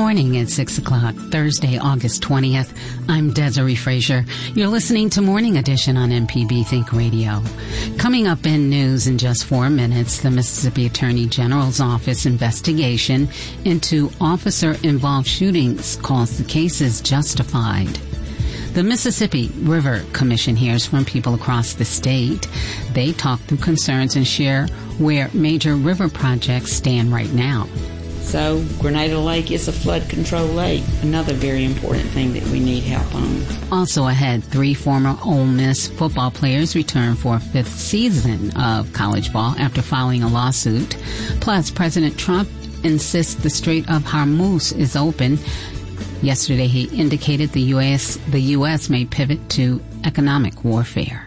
morning at 6 o'clock, Thursday, August 20th. I'm Desiree Frazier. You're listening to Morning Edition on MPB Think Radio. Coming up in news in just 4 minutes, the Mississippi Attorney General's Office investigation into officer-involved shootings calls the cases justified. The Mississippi River Commission hears from people across the state. They talk through concerns and share where major river projects stand right now. So Grenada Lake is a flood control lake, another very important thing that we need help on. Also ahead, 3 former Ole Miss football players return for a 5th season of college ball after filing a lawsuit. Plus, President Trump insists the Strait of Hormuz is open. Yesterday, he indicated the U.S. may pivot to economic warfare.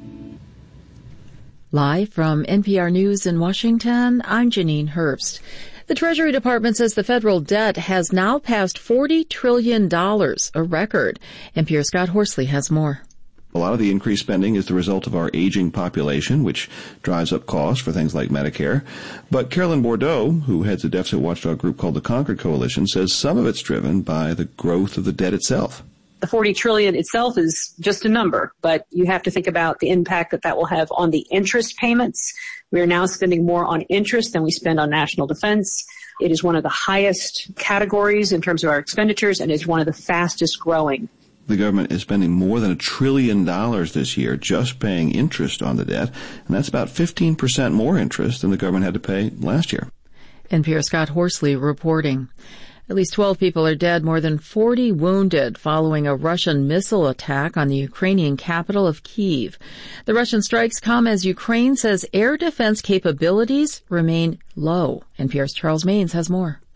Live from NPR News in Washington, I'm Janine Herbst. The Treasury Department says the federal debt has now passed $40 trillion, a record. NPR's Scott Horsley has more. A lot of the increased spending is the result of our aging population, which drives up costs for things like Medicare. But Carolyn Bordeaux, who heads a deficit watchdog group called the Concord Coalition, says some of it's driven by the growth of the debt itself. The $40 trillion itself is just a number, but you have to think about the impact that will have on the interest payments. We are now spending more on interest than we spend on national defense. It is one of the highest categories in terms of our expenditures and is one of the fastest growing. The government is spending more than $1 trillion this year just paying interest on the debt, and that's about 15% more interest than the government had to pay last year. NPR's Scott Horsley reporting. At least 12 people are dead, more than 40 wounded following a Russian missile attack on the Ukrainian capital of Kyiv. The Russian strikes come as Ukraine says air defense capabilities remain low. NPR's Charles Maynes has more.